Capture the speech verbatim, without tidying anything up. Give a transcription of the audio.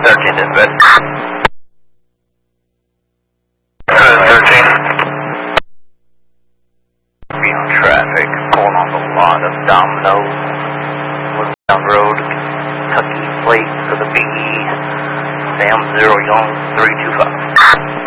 thirteen dispatch. thirteen. Be on traffic, pulling off a lot of Domino's. Down road, Kentucky plate for the B E. Sam zero Young three two five.